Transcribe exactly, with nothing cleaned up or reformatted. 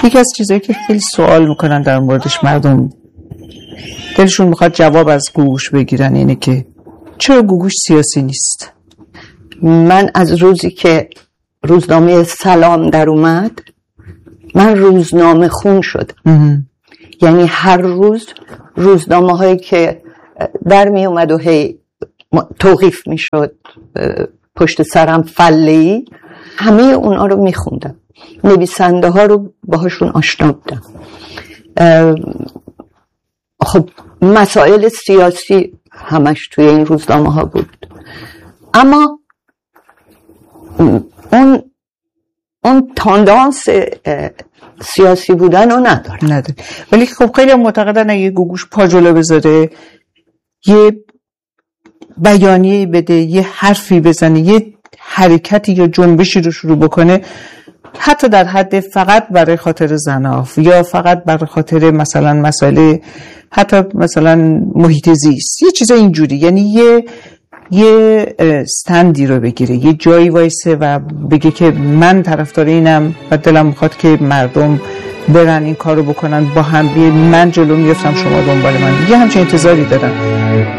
یکی از چیزایی که خیلی سوال میکنن در موردش مردم، دلشون میخواد جواب از گوگوش بگیرن، اینه که چرا گوگوش سیاسی نیست؟ من از روزی که روزنامه سلام در اومد، من روزنامه خون شدم. یعنی هر روز روزنامه هایی که در می اومد و هی توقیف می شد پشت سرم فله‌ای، همه اونا رو می خوندم، نویسنده ها رو باهاشون آشنا بودم. خب مسائل سیاسی همش توی این روزنامه ها بود، اما اون اون تاندانس سیاسی بودن رو نداره. نداره. ولی خب خیلی هم معتقدن اگه گوگوش پا جلو بذاره، یه بیانیه بده، یه حرفی بزنه، یه حرکتی یا جنبشی رو شروع بکنه، حتی در حد فقط برای خاطر زناف یا فقط برای خاطر مثلا مسائل حتی مثلا محیط زیست، یه چیز اینجوری، یعنی یه یه استندی رو بگیره، یه جایی وایسه و بگه که من طرفدار اینم و دلم میخواد که مردم برن این کارو بکنن با هم، بیه من جلو میفتم شما دنبال من، یه همچین انتظاری دارن.